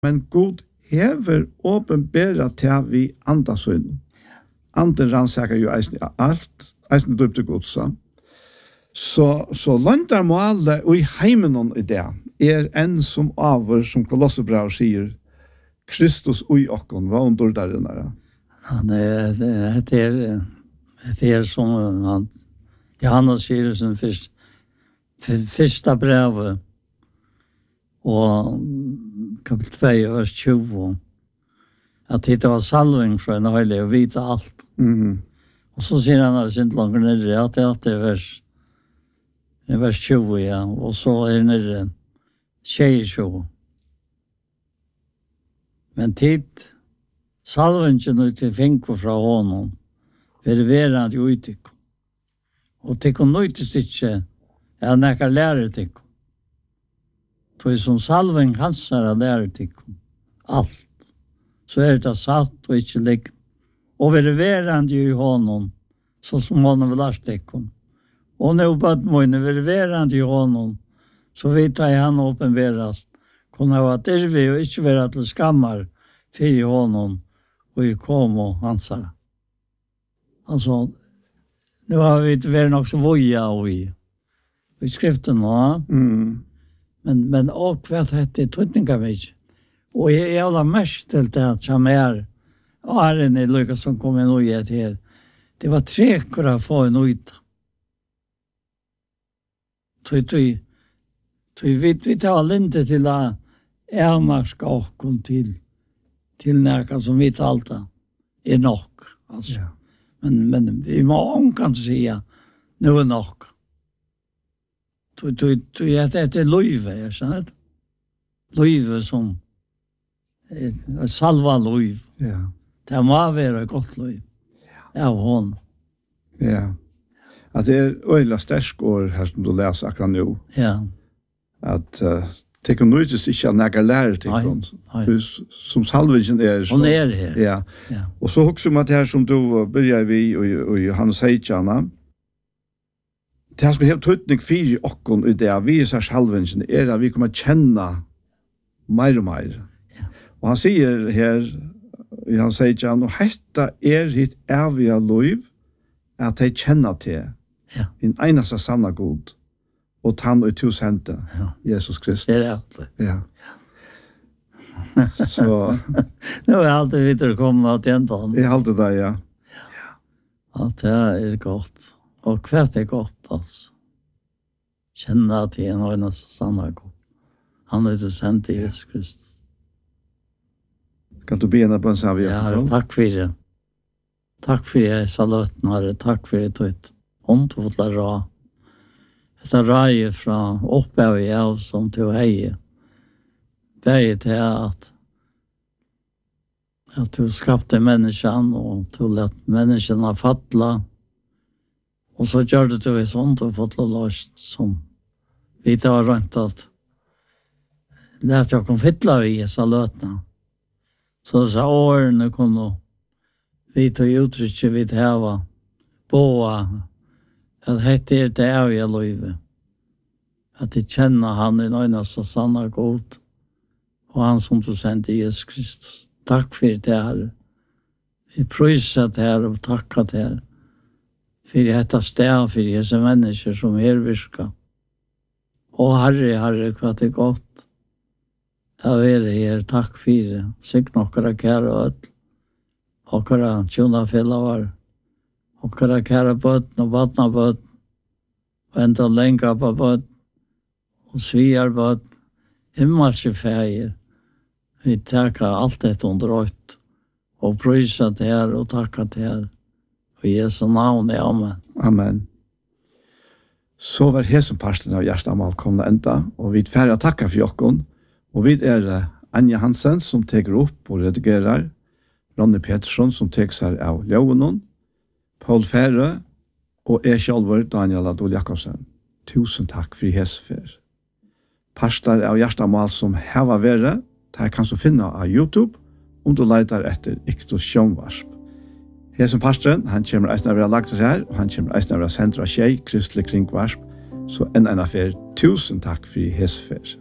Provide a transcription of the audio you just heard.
Men God hever åpenbæra til vi andasøyden. Anden rannsaka jo eisen alt, eisen døpte godsa. Så landarmålet og i heimenon i det en som avur, som Kolosserbrev sier, Kristus ui okkon, hva under der inne? Det er som han, Johannes sier sin første brevet, og kapitel 2, vers 20, at det var salving fra en høylig og vite alt. Og så sier han at det ikke langt nede, at det er vers 20, ja, og så er nede 22. Men tid, salvingen ut til finko fra honom, vil være at utik. Og tikko nøytest ikke, jeg nekker lærer tikko. Tog som salving hans er lærer tikko. Alt. Så er det satt og ikke ligg. Og vil være at i honom, så som honom vil lære tikko. Og nå bøtmøyne vil være at i honom, så vet jeg han åpenberast, kunne ha vært dervi og ikke være til skammar for i honom, og i kom og hansara. Altså, nu har vi ikke vært nok så voja i skriften nå, men og hva det tøtninga vi ikke. Og jeg har mest til det som og en i lykka som kom en uget her, det var trekker å få en uget. Vi tar linte til å marska okkom til næka som vi talta er nok. Altså. Ja. Men vi må omkant sige, nu er nok. Det er løyve, jeg skjønner. Løyve som salva løyve. Ja. Det må være godt løyve. Ja, hon. Ja. At det er øyla stersk år her som du leser akkurat nå. Ja. At det kan nøytes ikke av nægge lærer til henne. Som salvingen er. Hun er her. Ja. Og så også om at det her som du begynner vi og Johannes Heitjana, det som er helt tøytning for okken i det vi er salvingen er at vi kommer kjenne mer og mer. Ja. Og han sier her, Johannes Heitjana, og hetta er hitt evige liv at de kjenner til en eneste sanne god. Og tann og to sendte, Jesus Kristus. Det er alt. Ja. Så... Nå er alltid videre kommet til enden. Jeg alltid det, ja. Ja, det er godt. Og hvert er godt, altså. Kjenne til en og en sanne god. Han er to sendte Jesus Kristus. Kan du be henne på en samme? Ja, takk for det. Takk for det, saløten, herre. Takk for det, tøyt. Håndfotla ra. Dette røye fra oppe av jeg som til heie. Begge til at du skapte menneskene og du lett menneskene fattla. Og så gjør det du i sånt og fått løst som vi da var rønt at lett jeg kom fytla vi i så løtene. Så disse årene kunne vi tog uttrykke vi til heva boa at dette er det evige livet. At de kjenner han i nøgneste sanne god og han som du sendte Jesus Kristus. Takk for det her. Vi prøyser det her og takker det her. For dette sted for disse mennesker som er virka. Og Herre, hva det er godt. Jeg vil her, takk for det. Sikkert nokkere kære og ødel. Okkara tjona fellavar. Okkara kære bøtten og vattna bøtten. Og enda lenga på bøtten. Og sviar bøtten. Himmelske feir. Vi takkar alt dette under åt. Og prøysa det her og takka det her. Og Jesu navn er amen. Amen. Så var hesen parsten av Gjerstamal komne enda. Og vi færre takka for jokken. Og vi Anja Hansen som teker opp og redigerer. Ronny Petersson som teker seg av Ljøvenon. Paul Fære og jeg selv, Daniel Adol Jakobsen. Tusen takk for hesfer. Pastor av Gjerstamal som heva være, der kan du finne av YouTube om du leiter etter Iktus Sjønvarsp. Hesen pastoren, han kommer eisen av å være lagt her, og han kommer eisen av å være sendt av Kristelig Kringvarsp. Så en affær, tusen takk for hesfer.